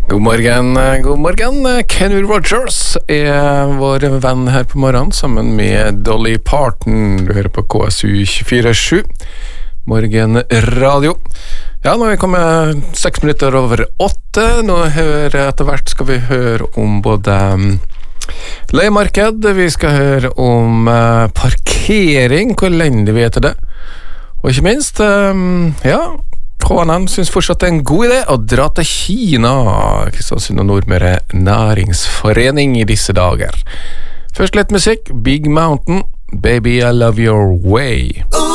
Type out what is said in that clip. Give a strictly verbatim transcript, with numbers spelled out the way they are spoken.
God morgen, god morgen. Kenny Rogers er vår venn her på morgenen, sammen med Dolly Parton. Du hører på K S U tjuefire sju, Morgen Radio. Ja, nå er vi kommet seks minutter over åtte. Nå hører etter hvert skal vi høre om både leiemarked, vi skal høre om uh, parkering, hvor lenge vi vet det. Og ikke minst, um, ja, K N N synes fortsatt det er en god idé å dra til Kina. Kristiansund og Nordmøre Næringsforening i disse dager. Først litt musikk, Big Mountain, Baby I Love Your Way.